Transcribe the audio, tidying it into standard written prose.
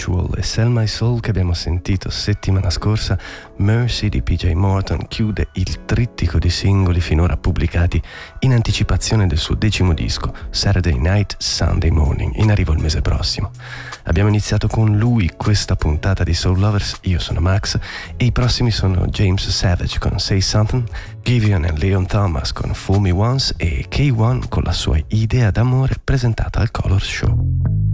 Ritual e Sell My Soul che abbiamo sentito settimana scorsa, Mercy di PJ Morton chiude il trittico di singoli finora pubblicati in anticipazione del suo 10° disco, Saturday Night, Sunday Morning, in arrivo il mese prossimo. Abbiamo iniziato con lui questa puntata di Soul Lovers, io sono Max e i prossimi sono James Savage con Say Something, Giveon e Leon Thomas con Fool Me Once e K1 con la sua idea d'amore presentata al Colors Show.